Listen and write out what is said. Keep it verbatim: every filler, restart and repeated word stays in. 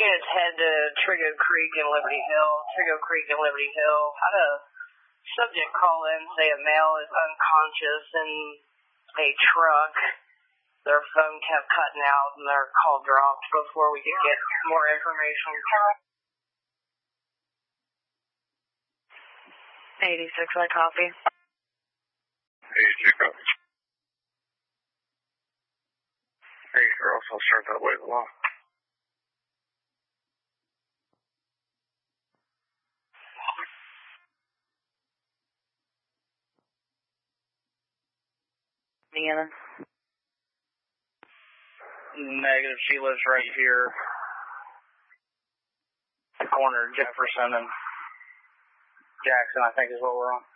units head to Trigo Creek and Liberty Hill. Trigo Creek and Liberty Hill. Had a subject call in, say a male is unconscious in a truck. Their phone kept cutting out and their call dropped before we could get more information. eighty-six, I copy. eighty-six, copy. Hey, girls, I'll start that way along. Deanna? Negative, she lives right here. The corner of Jefferson and Jackson, I think is what we're on.